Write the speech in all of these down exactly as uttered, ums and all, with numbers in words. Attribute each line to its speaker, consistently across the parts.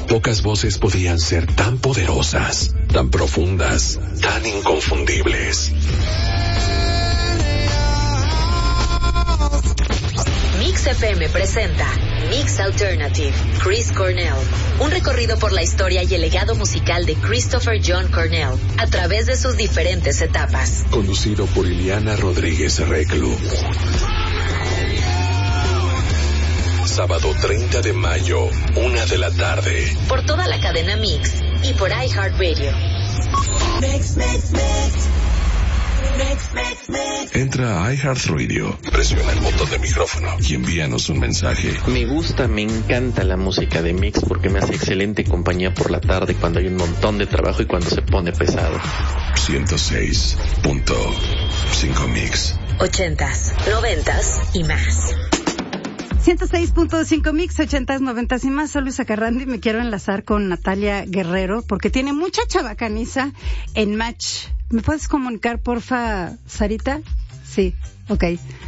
Speaker 1: Pocas voces podían ser tan poderosas, tan profundas, tan inconfundibles.
Speaker 2: Mix F M presenta Mix Alternative, Chris Cornell. Un recorrido por la historia y el legado musical de Christopher John Cornell a través de sus diferentes etapas.
Speaker 1: Conducido por Ileana Rodríguez Reclu. Sábado treinta de mayo, una de la tarde.
Speaker 2: Por toda la cadena Mix y por iHeartRadio.
Speaker 3: Mix, mix, mix. Mix, mix, mix.
Speaker 1: Entra a iHeartRadio, presiona el botón de micrófono y envíanos un mensaje.
Speaker 4: Me gusta, me encanta la música de Mix porque me hace excelente compañía por la tarde cuando hay un montón de trabajo y cuando se pone pesado.
Speaker 1: ciento seis punto cinco Mix.
Speaker 2: Ochentas, noventas y más.
Speaker 5: ciento seis punto cinco Mix, ochentas, noventas y más. Soy Luisa Carrandi y me quiero enlazar con Natalia Guerrero porque tiene mucha chabacaniza en Match. ¿Me puedes comunicar, porfa, Sarita? Sí, ok.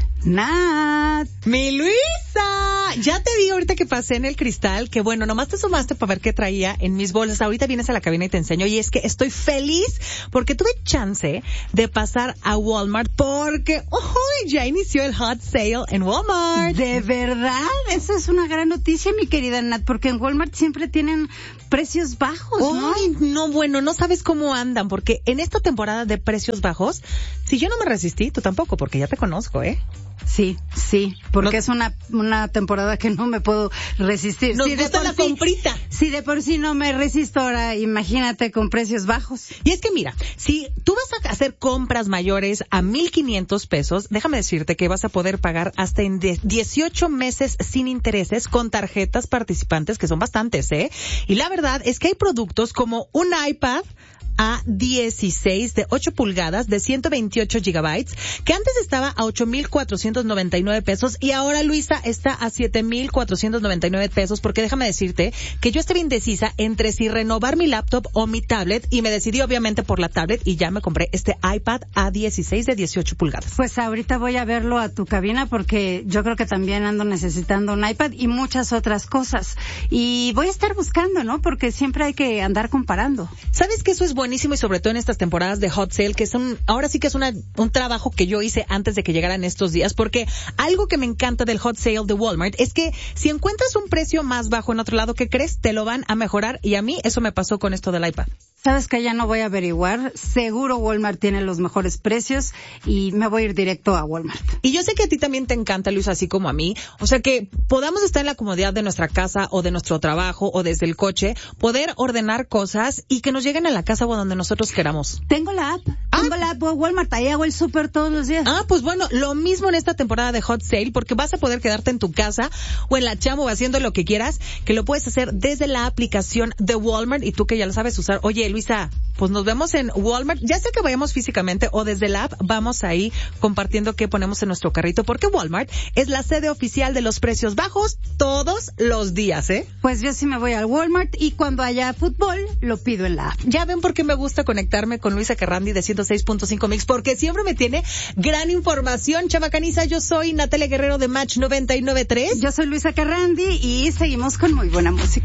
Speaker 5: Nat.
Speaker 6: ¡Mi Luisa! Ya te vi ahorita que pasé en el cristal, que bueno, nomás te sumaste para ver qué traía en mis bolsas. Ahorita vienes a la cabina y te enseño. Y es que estoy feliz porque tuve chance de pasar a Walmart porque oh, ya inició el hot sale en Walmart.
Speaker 5: ¿De verdad? Esa es una gran noticia, mi querida Nat, porque en Walmart siempre tienen precios bajos, ¿no?
Speaker 6: Ay, no, bueno, no sabes cómo andan, porque en esta temporada de precios bajos, si yo no me resistí, tú tampoco, porque ya te conozco, ¿eh?
Speaker 5: Sí, sí, porque
Speaker 6: no,
Speaker 5: es una una temporada que no me puedo resistir.
Speaker 6: Nos
Speaker 5: sí,
Speaker 6: gusta la sí, comprita.
Speaker 5: Si de por sí no me resisto ahora, imagínate con precios bajos.
Speaker 6: Y es que mira, si tú vas a hacer compras mayores a mil quinientos pesos, déjame decirte que vas a poder pagar hasta en dieciocho meses sin intereses con tarjetas participantes, que son bastantes, ¿eh? Y la verdad es que hay productos como un iPad A dieciséis de ocho pulgadas de ciento veintiocho gigabytes, que antes estaba a ocho mil cuatrocientos noventa y nueve pesos y ahora, Luisa, está a siete mil cuatrocientos noventa y nueve pesos, porque déjame decirte que yo estaba indecisa entre si renovar mi laptop o mi tablet y me decidí obviamente por la tablet y ya me compré este iPad A dieciséis de dieciocho pulgadas.
Speaker 5: Pues ahorita voy a verlo a tu cabina porque yo creo que también ando necesitando un iPad y muchas otras cosas. Y voy a estar buscando, ¿no? Porque siempre hay que andar comparando.
Speaker 6: ¿Sabes que eso es buenísimo y sobre todo en estas temporadas de hot sale, que es un, ahora sí que es una, un trabajo que yo hice antes de que llegaran estos días, porque algo que me encanta del hot sale de Walmart es que si encuentras un precio más bajo en otro lado, ¿qué crees? Te lo van a mejorar, y a mí eso me pasó con esto del iPad.
Speaker 5: Sabes que ya no voy a averiguar, seguro Walmart tiene los mejores precios y me voy a ir directo a Walmart.
Speaker 6: Y yo sé que a ti también te encanta, Luis, así como a mí, o sea que podamos estar en la comodidad de nuestra casa o de nuestro trabajo o desde el coche, poder ordenar cosas y que nos lleguen a la casa o donde nosotros queramos.
Speaker 5: Tengo la app,
Speaker 6: ah.
Speaker 5: tengo la app de Walmart, ahí hago el súper todos los días.
Speaker 6: Ah, pues bueno, lo mismo en esta temporada de hot sale, porque vas a poder quedarte en tu casa o en la chamba o haciendo lo que quieras, que lo puedes hacer desde la aplicación de Walmart, y tú que ya lo sabes usar. Oye, Luisa, pues nos vemos en Walmart, ya sea que vayamos físicamente o desde la app, vamos ahí compartiendo qué ponemos en nuestro carrito, porque Walmart es la sede oficial de los precios bajos todos los días, ¿eh?
Speaker 5: Pues yo sí me voy al Walmart y cuando haya fútbol, lo pido en la app.
Speaker 6: Ya ven por qué me gusta conectarme con Luisa Carrandi de ciento seis punto cinco Mix, porque siempre me tiene gran información. Chabacaniza, yo soy Natalia Guerrero de Match noventa y nueve punto tres.
Speaker 5: Yo soy Luisa Carrandi y seguimos con muy buena música.